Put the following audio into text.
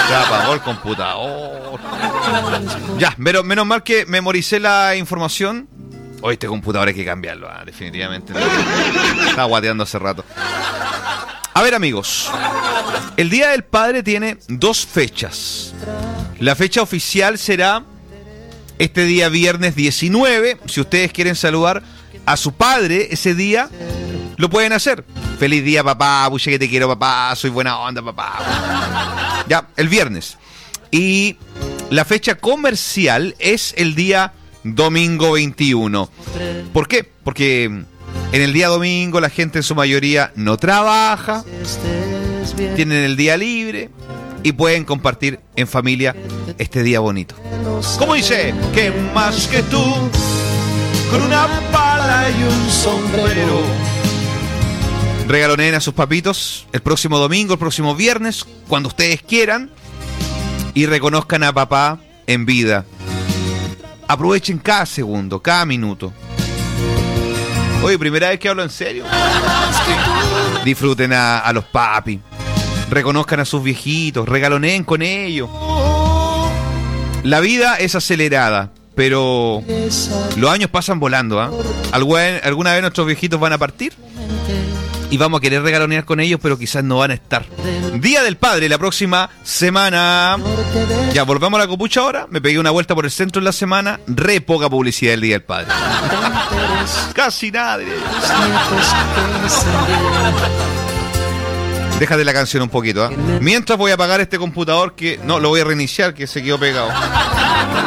Se apagó el computador. Ya, pero menos mal que memoricé la información. Hoy este computador hay que cambiarlo, definitivamente. Estaba guateando hace rato. A ver, amigos. El Día del Padre tiene 2 fechas. La fecha oficial será este día viernes 19. Si ustedes quieren saludar a su padre ese día, lo pueden hacer. Feliz día, papá. Pucha que te quiero, papá. Soy buena onda, papá. Ya, el viernes. Y la fecha comercial es el día domingo 21. ¿Por qué? Porque en el día domingo la gente en su mayoría no trabaja, tienen el día libre y pueden compartir en familia este día bonito. ¿Cómo dice? ¿Qué más que tú? Con una pala y un sombrero. Regalonen a sus papitos el próximo domingo, el próximo viernes, cuando ustedes quieran, y reconozcan a papá en vida. Aprovechen cada segundo, cada minuto. Oye, primera vez que hablo en serio. Disfruten a los papis. Reconozcan a sus viejitos, regaloneen con ellos. La vida es acelerada, pero los años pasan volando, ¿eh? ¿Alguna vez nuestros viejitos van a partir? Y vamos a querer regalonear con ellos, pero quizás no van a estar. Día del Padre, la próxima semana. Ya, volvamos a la copucha ahora. Me pegué una vuelta por el centro en la semana. Re poca publicidad del Día del Padre. Casi nada. Déjate la canción un poquito, ¿eh? Mientras voy a apagar este computador que... No, lo voy a reiniciar, que se quedó pegado.